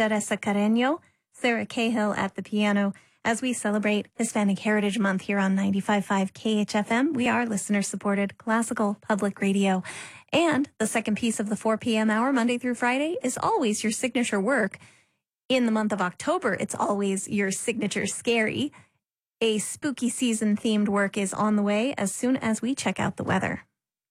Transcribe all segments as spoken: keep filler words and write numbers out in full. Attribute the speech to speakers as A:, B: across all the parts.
A: Teresa Carreño, Sarah Cahill at the piano, as we celebrate Hispanic Heritage Month here on ninety-five point five K H F M. We are listener-supported classical public radio. And the second piece of the four p.m. hour, Monday through Friday, is always your signature work. In the month of October, it's always your signature scary. A spooky season-themed work is on the way as soon as we check out the weather.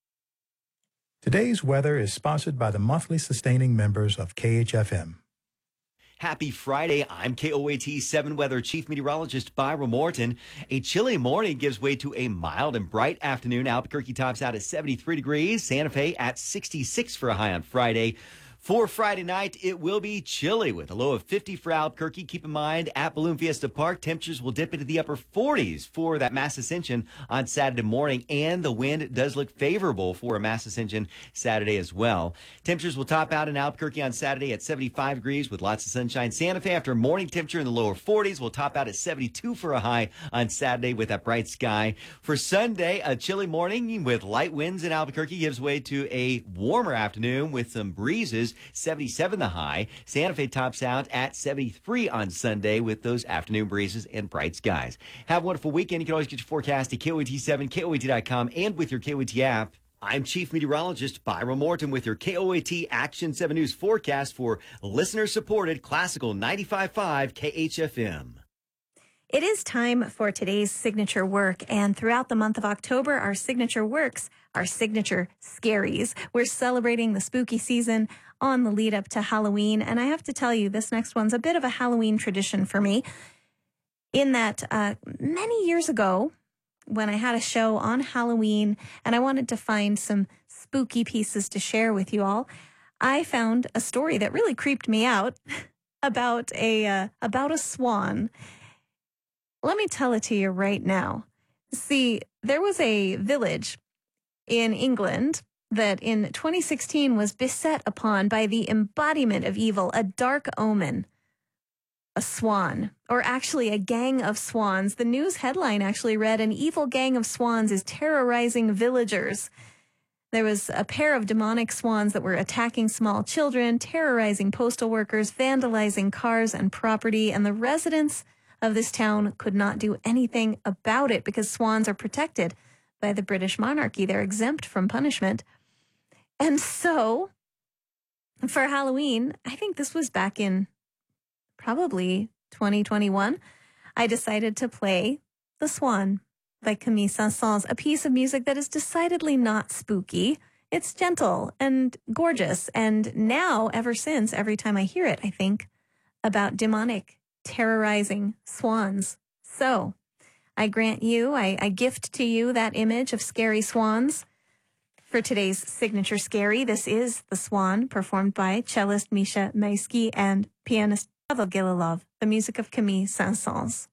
B: Today's weather is sponsored by the monthly sustaining members of K H F M.
C: Happy Friday. I'm K O A T seven Weather Chief Meteorologist Byron Morton. A chilly morning gives way to a mild and bright afternoon. Albuquerque tops out at seventy-three degrees. Santa Fe at sixty-six for a high on Friday. For Friday night, it will be chilly with a low of fifty for Albuquerque. Keep in mind, at Balloon Fiesta Park, temperatures will dip into the upper forties for that Mass Ascension on Saturday morning, and the wind does look favorable for a Mass Ascension Saturday as well. Temperatures will top out in Albuquerque on Saturday at seventy-five degrees with lots of sunshine. Santa Fe, after a morning temperature in the lower forties, will top out at seventy-two for a high on Saturday with that bright sky. For Sunday, a chilly morning with light winds in Albuquerque gives way to a warmer afternoon with some breezes. seventy-seven the high. Santa Fe tops out at seventy-three on Sunday with those afternoon breezes and bright skies. Have a wonderful weekend. You can always get your forecast at K O A T seven, K O A T dot com, and with your K O A T app. I'm Chief Meteorologist Byron Morton with your K O A T Action seven News forecast for listener-supported classical ninety-five point five K H F M.
A: It is time for today's signature work, and throughout the month of October, our signature works, our signature scaries. We're celebrating the spooky season on the lead up to Halloween, and I have to tell you, this next one's a bit of a Halloween tradition for me, in that uh, many years ago, when I had a show on Halloween, and I wanted to find some spooky pieces to share with you all, I found a story that really creeped me out about a uh, about a swan. Let me tell it to you right now. See, there was a village in England that in twenty sixteen was beset upon by the embodiment of evil, a dark omen, a swan, or actually a gang of swans. The news headline actually read, "An evil gang of swans is terrorizing villagers." There was a pair of demonic swans that were attacking small children, terrorizing postal workers, vandalizing cars and property, and the residents of this town could not do anything about it because swans are protected by the British monarchy. They're exempt from punishment. And so, for Halloween, I think this was back in probably twenty twenty-one, I decided to play The Swan by Camille Saint-Saëns, a piece of music that is decidedly not spooky. It's gentle and gorgeous. And now, ever since, every time I hear it, I think about demonic, terrorizing swans. So, I grant you, I, I gift to you that image of scary swans. For today's signature scary, this is The Swan, performed by cellist Misha Maisky and pianist Pavel Gililov, the music of Camille Saint-Saëns.